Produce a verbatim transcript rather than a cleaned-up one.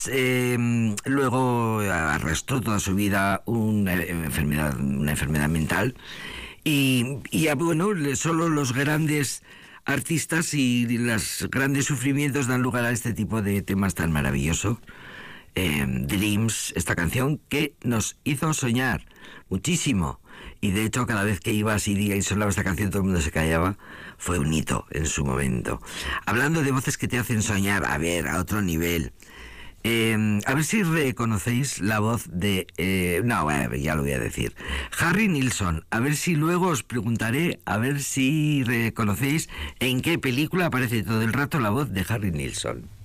Eh, luego arrastró toda su vida una enfermedad, una enfermedad mental y, y bueno, solo los grandes artistas y los grandes sufrimientos dan lugar a este tipo de temas tan maravillosos. Eh, Dreams, esta canción que nos hizo soñar muchísimo, y de hecho cada vez que iba a Siria y sonaba esta canción todo el mundo se callaba. Fue un hito en su momento. Hablando de voces que te hacen soñar, a ver, a otro nivel, eh, a ver si reconocéis la voz de eh, no, bueno, ya lo voy a decir, Harry Nilsson. A ver si luego os preguntaré a ver si reconocéis en qué película aparece todo el rato la voz de Harry Nilsson.